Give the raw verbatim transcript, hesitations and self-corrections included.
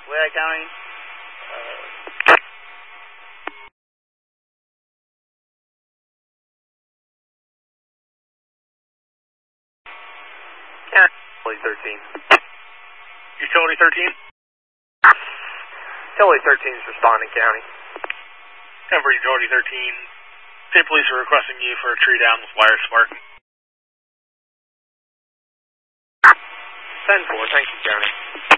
Lehigh County. Uh, Utility thirteen. Utility thirteen? Utility thirteen is responding, County. Denver Utility thirteen. State Police are requesting you for a tree down with wire sparking. ten four, thank you, County.